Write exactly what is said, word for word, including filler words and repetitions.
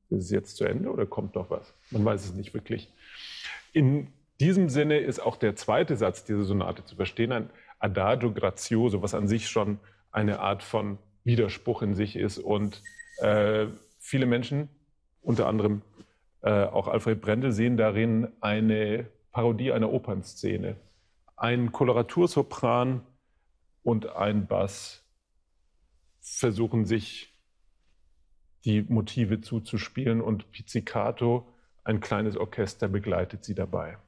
Ist es jetzt zu Ende oder kommt noch was? Man weiß es nicht wirklich. In diesem Sinne ist auch der zweite Satz dieser Sonate zu verstehen, ein Adagio grazioso, was an sich schon eine Art von Widerspruch in sich ist. Und äh, viele Menschen, unter anderem äh, auch Alfred Brendel, sehen darin eine Parodie einer Opernszene. Ein Koloratursopran und ein Bass versuchen sich die Motive zuzuspielen und Pizzicato, ein kleines Orchester, begleitet sie dabei.